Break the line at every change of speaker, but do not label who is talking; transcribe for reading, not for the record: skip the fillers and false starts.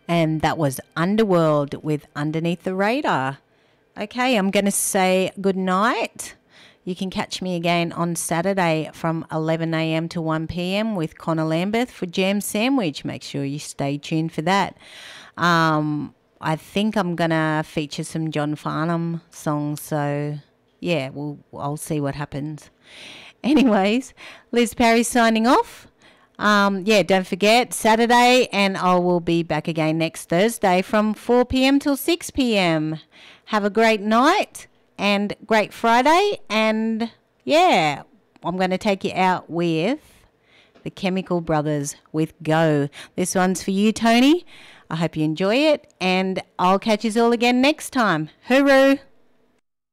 And that was Underworld with Underneath the Radar. Okay, I'm going to say good night. You can catch me again on Saturday from 11 a.m. to 1 p.m. with Connor Lambeth for Jam Sandwich. Make sure you stay tuned for that. I think I'm going to feature some John Farnham songs, so yeah, I'll see what happens. Anyways, Liz Parry signing off. Don't forget Saturday, and I will be back again next Thursday from 4 p.m. till 6 p.m. Have a great night and great Friday, and yeah, I'm going to take you out with the Chemical Brothers with Go. This one's for you, Tony. I hope you enjoy it, and I'll catch you all again next time. Hooroo!